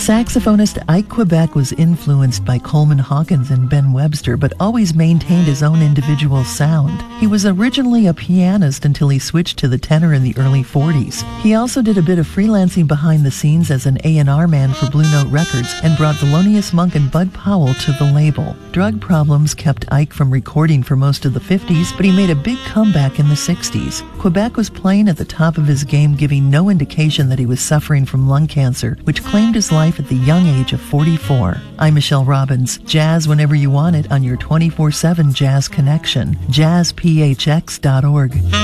Saxophonist Ike Quebec was influenced by Coleman Hawkins and Ben Webster, but always maintained his own individual sound. He was originally a pianist until he switched to the tenor in the early 40s. He also did a bit of freelancing behind the scenes as an A&R man for Blue Note Records and brought Thelonious Monk and Bud Powell to the label. Drug problems kept Ike from recording for most of the 50s, but he made a big comeback in the 60s. Quebec was playing at the top of his game, giving no indication that he was suffering from lung cancer, which claimed his life at the young age of 44. I'm Michelle Robbins. Jazz whenever you want it on your 24/7 Jazz Connection. JazzPHX.org.